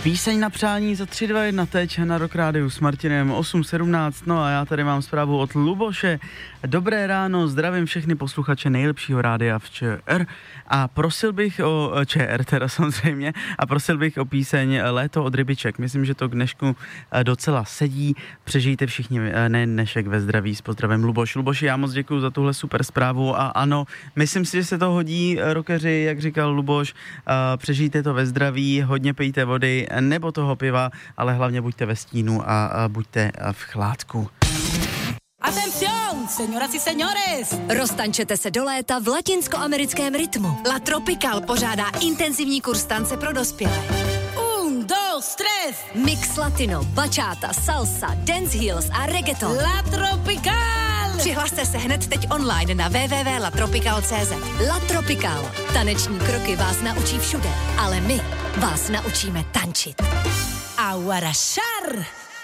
Píseň na přání za 3, 2, 1 teď na Rock Rádiu s Martinem 8:17. No a já tady mám zprávu od Luboše. Dobré ráno, zdravím všechny posluchače nejlepšího rádia v ČR a prosil bych o ČR teda samozřejmě a prosil bych o píseň Léto od Rybiček. Myslím, že to k dnešku docela sedí. Přežijte všichni nejen dnešek ve zdraví. S pozdravem Luboš. Luboši, já moc děkuju za tuhle super zprávu a ano, myslím si, že se to hodí, rockeři, jak říkal Luboš, přežijte to ve zdraví, hodně pijte vody nebo toho piva, ale hlavně buďte ve stínu a buďte v chládku. Atención, señoras y señores! Roztančete se do léta v latinskoamerickém rytmu. La Tropical pořádá intenzivní kurz tance pro dospělé. 1, 2, 3. Mix latino, bachata, salsa, dance heels a reggaeton. La Tropical! Přihlaste se hned teď online na www.latropical.cz. La Tropical. Taneční kroky vás naučí všude, ale my vás naučíme tančit. Aguarashar!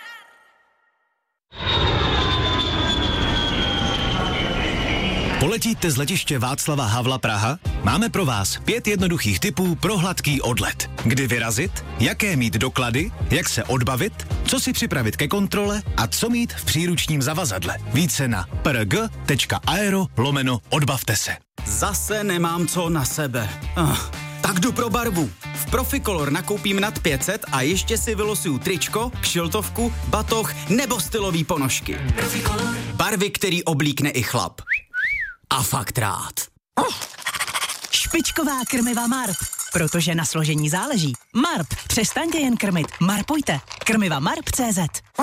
Poletíte z letiště Václava Havla Praha? Máme pro vás 5 jednoduchých tipů pro hladký odlet. Kdy vyrazit, jaké mít doklady, jak se odbavit, co si připravit ke kontrole a co mít v příručním zavazadle. Více na prg.aero/odbavte se. Zase nemám co na sebe. Tak jdu pro barvu. V Proficolor nakoupím nad 500 a ještě si vylosuju tričko, kšiltovku, batoh nebo stylový ponožky. Proficolor. Barvy, který oblíkne i chlap. A fakt rád. Špičková krmiva Marp, protože na složení záleží. Marp, přestaňte jen krmit, marpujte. Krmiva Marp.cz.